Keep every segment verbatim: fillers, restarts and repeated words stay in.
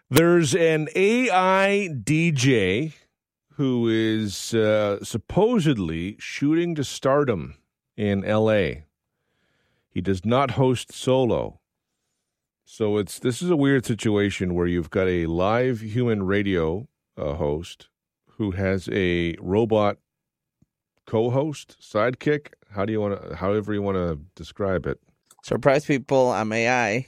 There's an A I D J who is uh, supposedly shooting to stardom in L A. He does not host solo. So it's this is a weird situation where you've got a live human radio uh, host who has a robot co-host, sidekick. How do you want to, however you want to describe it? Surprise people, I'm A I.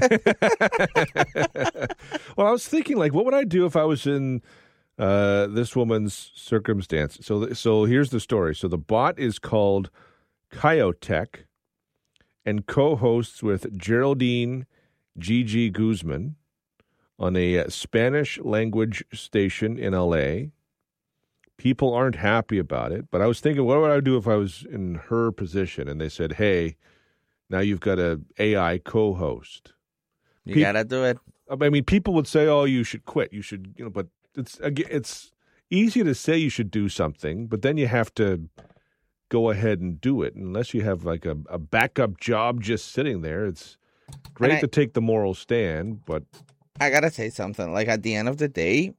Well, I was thinking, like, what would I do if I was in uh, this woman's circumstance? So, so here's the story. So the bot is called Kyotech and co-hosts with Geraldine Gigi Guzman on a Spanish language station in L A. People aren't happy about it, but I was thinking, what would I do if I was in her position? And they said, hey, now you've got a AI co-host. You Pe- gotta do it. I mean, people would say, "Oh, you should quit. You should," you know. But it's it's easy to say you should do something, but then you have to go ahead and do it. Unless you have like a, a backup job just sitting there, it's great I, to take the moral stand. But I gotta say something. Like at the end of the day,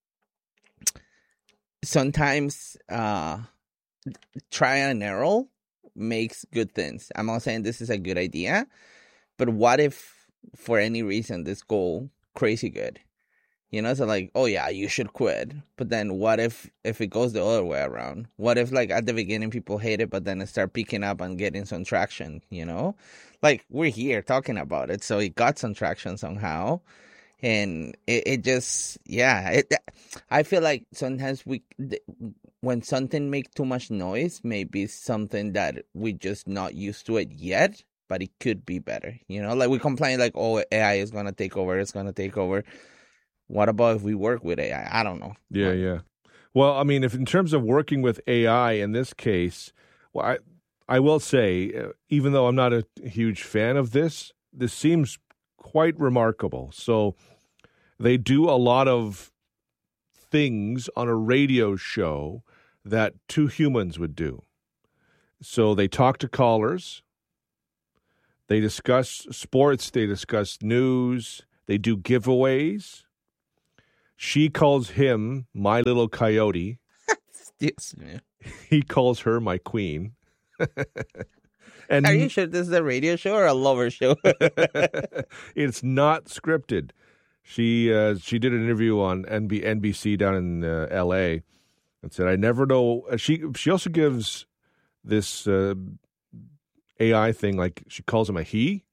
sometimes uh, try and error makes good things. I'm not saying this is a good idea, but what if for any reason this go crazy good? You know, so like, oh yeah, you should quit. But then what if if it goes the other way around? What if like at the beginning people hate it, but then it start picking up and getting some traction, you know? Like we're here talking about it, so it got some traction somehow. And it, it just, yeah, it, I feel like sometimes we, when something make too much noise, maybe something that we just not used to it yet, but it could be better. You know, like we complain like, oh, A I is going to take over. It's going to take over. What about if we work with A I? I don't know. yeah, but, yeah. Well, I mean, if in terms of working with A I in this case, well, I, I will say, uh, even though I'm not a huge fan of this, this seems quite remarkable. So they do a lot of things on a radio show that two humans would do. So they talk to callers, they discuss sports, they discuss news, they do giveaways. She calls him my little coyote. yes, man. He calls her my queen. And are you sure this is a radio show or a lover show? It's not scripted. She uh, she did an interview on N B C down in uh, L A and said, "I never know." Uh, she she also gives this uh, A I thing, like she calls him a he.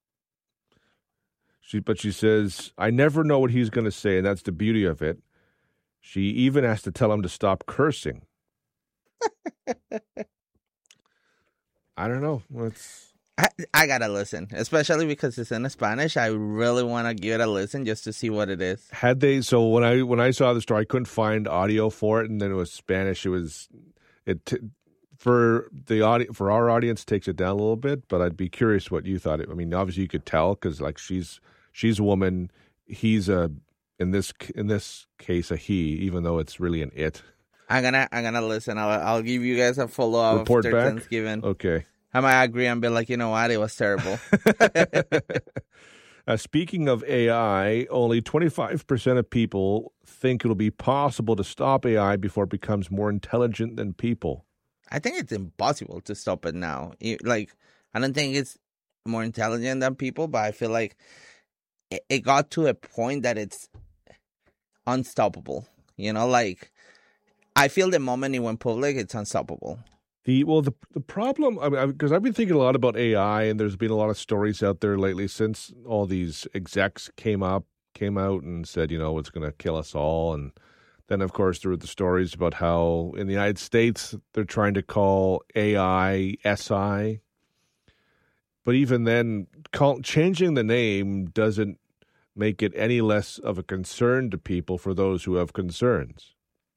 She but she says, "I never know what he's going to say," and that's the beauty of it. She even has to tell him to stop cursing. I don't know. It's I, I gotta listen, especially because it's in Spanish. I really want to give it a listen just to see what it is. Had they so when I when I saw the story, I couldn't find audio for it, and then it was Spanish. It was it t- for the audio for our audience takes it down a little bit, but I'd be curious what you thought. I mean, obviously you could tell because like she's she's a woman, he's a in this in this case a he, even though it's really an it. I'm gonna I'm gonna listen. I'll I'll give you guys a follow up Report after back? Thanksgiving. Okay. I might agree and be like, you know what, it was terrible. uh, speaking of A I, only twenty-five percent of people think it'll be possible to stop A I before it becomes more intelligent than people. I think it's impossible to stop it now. It- like, I don't think it's more intelligent than people, but I feel like it, it got to a point that it's unstoppable. You know, like, I feel the moment it went public, it's unstoppable. The well, the the problem, because I've been thinking a lot about A I, and there's been a lot of stories out there lately since all these execs came up, came out and said, you know, it's going to kill us all. And then, of course, there were the stories about how in the United States they're trying to call A I S I. But even then, call, changing the name doesn't make it any less of a concern to people for those who have concerns.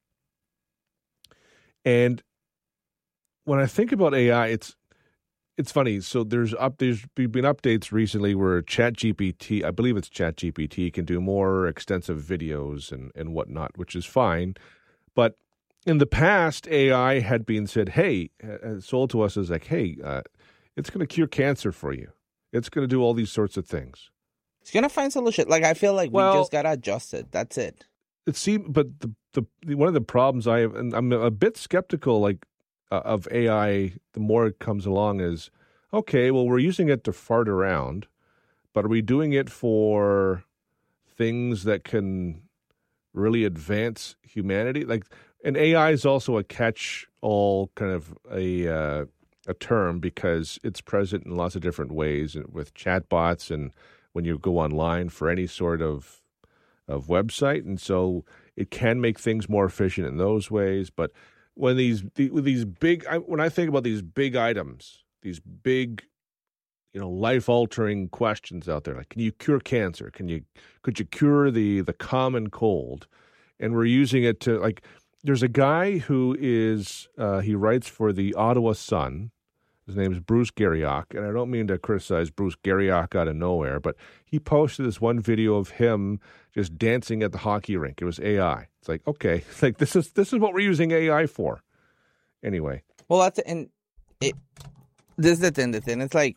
And when I think about A I, it's it's funny. So there's up there's been updates recently where ChatGPT, I believe it's ChatGPT, can do more extensive videos and, and whatnot, which is fine. But in the past, A I had been said, hey, uh, sold to us as like, hey, uh, it's going to cure cancer for you. It's going to do all these sorts of things. It's gonna find solution. Like I feel like well, we just gotta adjust it. That's it. It seems, but the, the one of the problems I have, and I'm a bit skeptical, like uh, of A I. The more it comes along, is okay. Well, we're using it to fart around, but are we doing it for things that can really advance humanity? Like, and A I is also a catch-all kind of a uh, a term because it's present in lots of different ways with chatbots and when you go online for any sort of of website, and so it can make things more efficient in those ways. But when these with these big, I, when I think about these big items, these big, you know, life altering questions out there, like can you cure cancer? Can you could you cure the the common cold? And we're using it to like. There's a guy who is uh, he writes for the Ottawa Sun. His name is Bruce Garriock, and I don't mean to criticize Bruce Garriock out of nowhere, but he posted this one video of him just dancing at the hockey rink. It was A I. It's like, okay, it's like this is this is what we're using A I for. Anyway, well, that's and it. This is the thing. The thing it's like,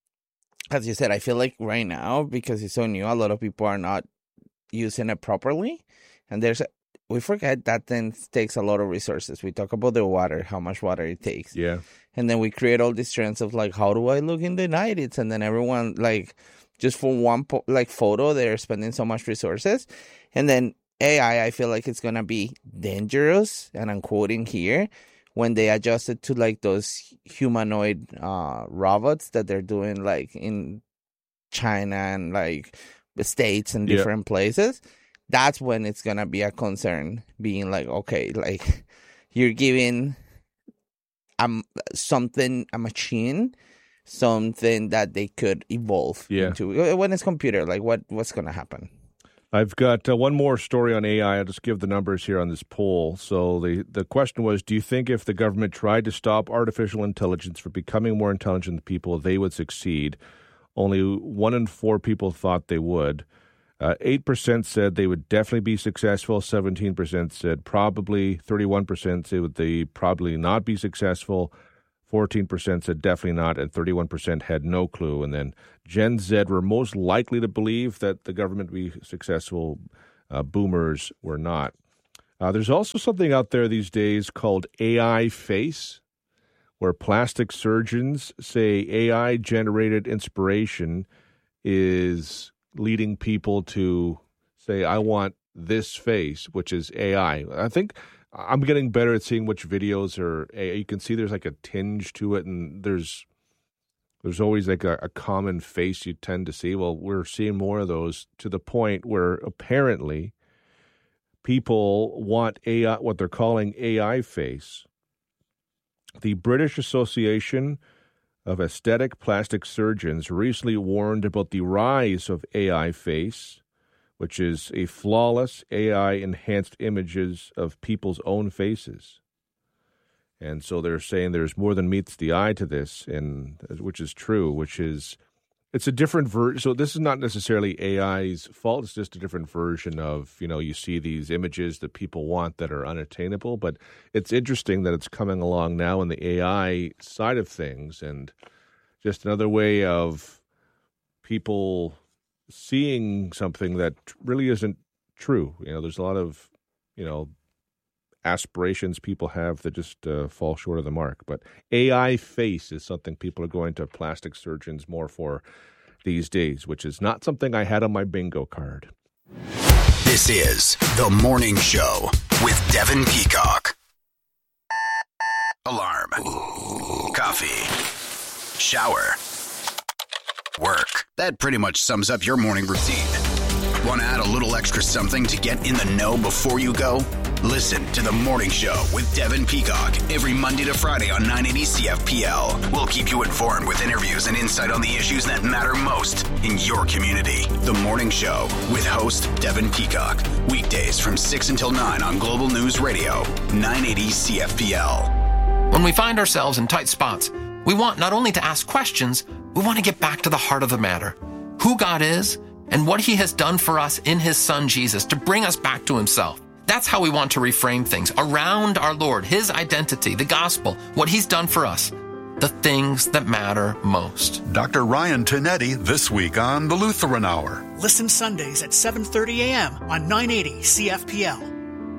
as you said, I feel like right now because it's so new, a lot of people are not using it properly, and there's. A, We forget that then takes a lot of resources. We talk about the water, how much water it takes. Yeah. And then we create all these trends of like, how do I look in the nineties? And then everyone like, just for one po- like photo, they're spending so much resources. And then A I, I feel like it's going to be dangerous. And I'm quoting here when they adjust it to like those humanoid uh, robots that they're doing like in China and like the States and different yeah. places. That's when it's going to be a concern, being like, okay, like you're giving um, something, a machine, something that they could evolve yeah. into. When it's computer, like what, what's going to happen? I've got uh, one more story on A I. I'll just give the numbers here on this poll. So the, the question was, do you think if the government tried to stop artificial intelligence from becoming more intelligent than people, they would succeed? Only one in four people thought they would. Uh, eight percent said they would definitely be successful. seventeen percent said probably. thirty-one percent said they probably not be successful. fourteen percent said definitely not. And thirty-one percent had no clue. And then Gen Z were most likely to believe that the government would be successful. Uh, boomers were not. Uh, there's also something out there these days called A I face, where plastic surgeons say A I-generated inspiration is leading people to say, I want this face, which is A I. I think I'm getting better at seeing which videos are A I. You can see there's like a tinge to it, and there's there's always like a, a common face you tend to see. Well, we're seeing more of those to the point where apparently people want A I, what they're calling A I face. The British Association of Aesthetic Plastic Surgeons recently warned about the rise of A I face, which is a flawless A I-enhanced images of people's own faces. And so they're saying there's more than meets the eye to this, and which is true, which is, it's a different version. So this is not necessarily A I's fault. It's just a different version of, you know, you see these images that people want that are unattainable. But it's interesting that it's coming along now in the A I side of things, and just another way of people seeing something that really isn't true. You know, there's a lot of, you know, aspirations people have that just uh, fall short of the mark. But A I face is something people are going to plastic surgeons more for these days, which is not something I had on my bingo card. This is The Morning Show with Devin Peacock. Alarm. Coffee. Shower. Work. That pretty much sums up your morning routine. Want to add a little extra something to get in the know before you go? Listen to The Morning Show with Devin Peacock every Monday to Friday on nine eighty C F P L. We'll keep you informed with interviews and insight on the issues that matter most in your community. The Morning Show with host Devin Peacock. Weekdays from six until nine on Global News Radio, nine eighty C F P L. When we find ourselves in tight spots, we want not only to ask questions, we want to get back to the heart of the matter. Who God is and what he has done for us in his son Jesus to bring us back to himself. That's how we want to reframe things around our Lord, his identity, the gospel, what he's done for us. the things that matter most. Doctor Ryan Tinetti this week on the Lutheran Hour. Listen Sundays at seven thirty a.m. on nine eighty C F P L.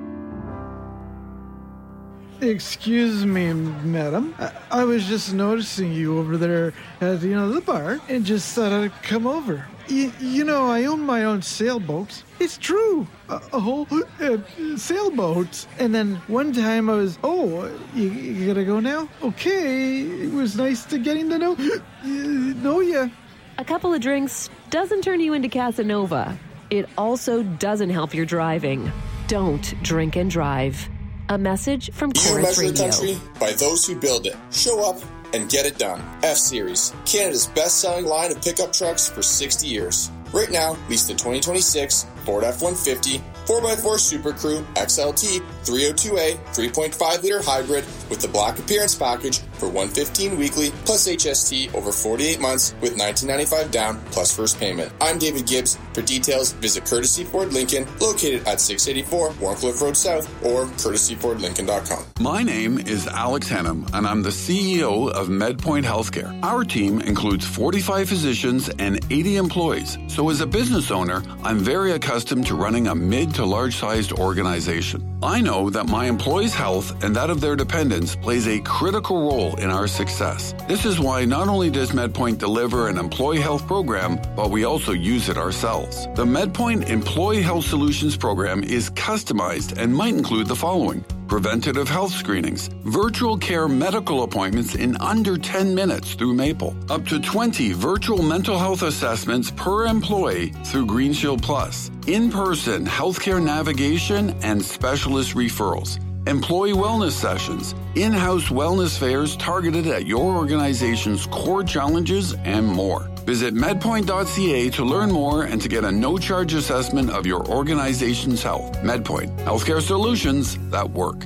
Excuse me, madam. I, I was just noticing you over there at, you know, the bar and just thought I'd come over. Y- you know, I own my own sailboat. It's true. A, a whole uh, sailboat. And then one time I was, oh, you, you gotta go now? Okay. It was nice to getting to know, uh, know ya. A couple of drinks doesn't turn you into Casanova. It also doesn't help your driving. Don't drink and drive. A message from Chorus Radio. You measure the country by those who build it. Show up and get it done. F-Series, Canada's best-selling line of pickup trucks for sixty years. Right now, lease the twenty twenty-six Ford F one fifty, four by four Super Crew, X L T, three oh two A, three point five liter hybrid with the Black Appearance Package for one hundred fifteen dollars weekly plus H S T over forty-eight months with nineteen ninety-five down plus first payment. I'm David Gibbs. For details, visit Courtesy Ford Lincoln, located at six eighty-four Warncliffe Road South or courtesy ford lincoln dot com. My name is Alex Hennum, and I'm the C E O of MedPoint Healthcare. Our team includes forty-five physicians and eighty employees. So as a business owner, I'm very accustomed to running a mid to large-sized organization. I know that my employees' health and that of their dependents plays a critical role in our success. This is why not only does MedPoint deliver an employee health program, but we also use it ourselves. The MedPoint Employee Health Solutions program is customized and might include the following: preventative health screenings, virtual care medical appointments in under ten minutes through Maple, up to twenty virtual mental health assessments per employee through Green Shield Plus, in-person healthcare navigation and specialist referrals, employee wellness sessions, in-house wellness fairs targeted at your organization's core challenges, and more. Visit medpoint dot c a to learn more and to get a no-charge assessment of your organization's health. MedPoint, healthcare solutions that work.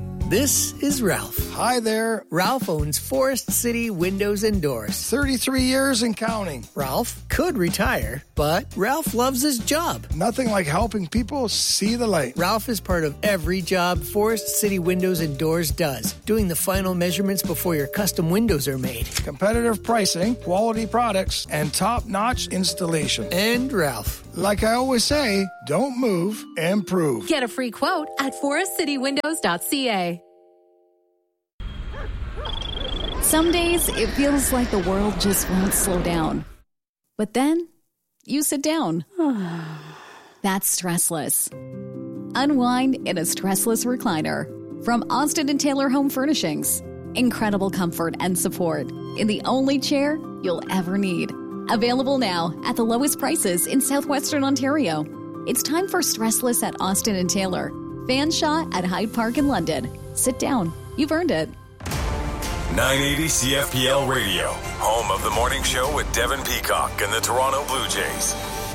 This is Ralph. Hi there. Ralph owns Forest City Windows and Doors. thirty-three years and counting. Ralph could retire, but Ralph loves his job. Nothing like helping people see the light. Ralph is part of every job Forest City Windows and Doors does, doing the final measurements before your custom windows are made. Competitive pricing, quality products, and top-notch installation. And Ralph. Like I always say, don't move, improve. Get a free quote at forest city windows dot c a. Some days it feels like the world just won't slow down. But then you sit down. That's Stressless. Unwind in a stressless recliner from Austin and Taylor Home Furnishings. Incredible comfort and support in the only chair you'll ever need. Available now at the lowest prices in southwestern Ontario. It's time for Stressless at Austin and Taylor. Fanshawe at Hyde Park in London. Sit down. You've earned it. nine eighty C F P L Radio, home of the morning show with Devin Peacock and the Toronto Blue Jays.